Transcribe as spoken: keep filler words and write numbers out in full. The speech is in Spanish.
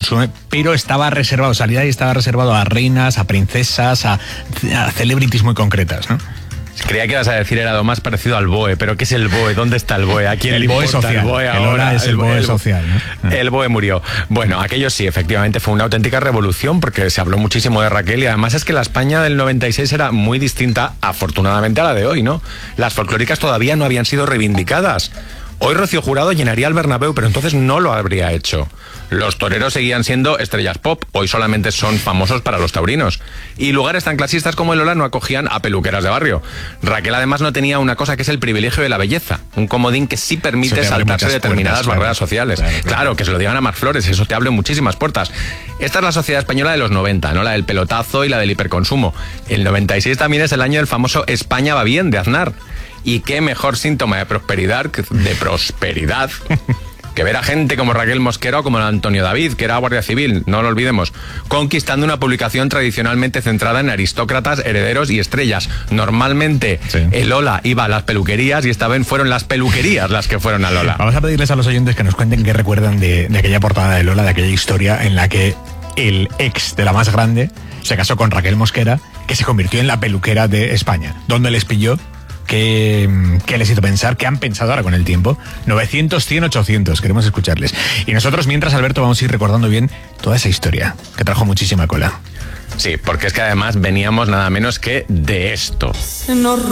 consume, pero estaba reservado, salía y estaba reservado a reinas, a princesas, a, a celebrities muy concretas, ¿no? Creía que ibas a decir era lo más parecido al B O E, pero ¿qué es el B O E? ¿Dónde está el B O E? ¿A quién el le B O E importa social. el B O E el ahora? es el, el B O E el, social, ¿no? El B O E murió. Bueno, aquello sí, efectivamente fue una auténtica revolución porque se habló muchísimo de Raquel y además es que la España del noventa y seis era muy distinta, afortunadamente, a la de hoy, ¿no? Las folclóricas todavía no habían sido reivindicadas. Hoy Rocío Jurado llenaría el Bernabéu, pero entonces no lo habría hecho. Los toreros seguían siendo estrellas pop, hoy solamente son famosos para los taurinos. Y lugares tan clasistas como el Ola no acogían a peluqueras de barrio. Raquel además no tenía una cosa que es el privilegio de la belleza, un comodín que sí permite saltarse determinadas puertas, barreras claro, sociales. Claro, Claro, claro. claro, que se lo digan a Mar Flores, eso te abre muchísimas puertas. Esta es la sociedad española de los noventa, ¿no? La del pelotazo y la del hiperconsumo. El noventa y seis también es el año del famoso España va bien, de Aznar. Y qué mejor síntoma de prosperidad, de prosperidad, que ver a gente como Raquel Mosquera o como Antonio David, que era guardia civil, no lo olvidemos, conquistando una publicación tradicionalmente centrada en aristócratas, herederos y estrellas. Normalmente sí. el Ola iba a las peluquerías y esta vez fueron las peluquerías las que fueron al Ola. Vamos a pedirles a los oyentes que nos cuenten qué recuerdan de, de aquella portada de Lola, de aquella historia en la que el ex de la más grande se casó con Raquel Mosquera, que se convirtió en la peluquera de España. ¿Dónde les pilló? ¿Qué, ¿Qué les hizo pensar? ¿Qué han pensado ahora con el tiempo? novecientos, cien, ochocientos, queremos escucarles. Y nosotros, mientras, Alberto, vamos a ir recordando bien toda esa historia, que trajo muchísima cola. Sí, porque es que además veníamos nada menos que de esto.